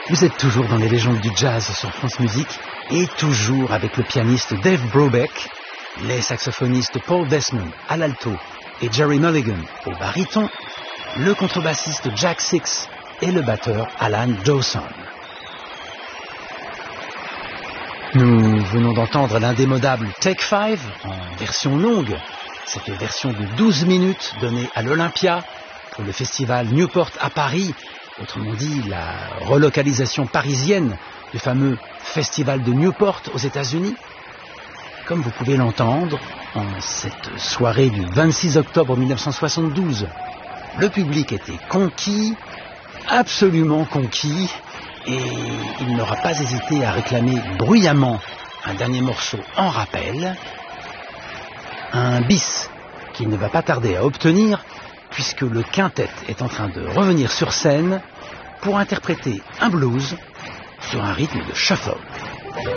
Vous êtes toujours dans les légendes du jazz sur France Musique et toujours avec le pianiste Dave Brubeck, les saxophonistes Paul Desmond à l'alto et Jerry Mulligan au baryton, le contrebassiste Jack Six et le batteur Alan Dawson. Nous venons d'entendre l'indémodable Take 5 en version longue. Cette version de 12 minutes donnée à l'Olympia pour le festival Newport à Paris, autrement dit la relocalisation parisienne du fameux festival de Newport aux États-Unis. Comme vous pouvez l'entendre, en cette soirée du 26 octobre 1972, le public était conquis, absolument conquis, et il n'aura pas hésité à réclamer bruyamment un dernier morceau en rappel, un bis qu'il ne va pas tarder à obtenir, puisque le quintet est en train de revenir sur scène pour interpréter un blues sur un rythme de shuffle.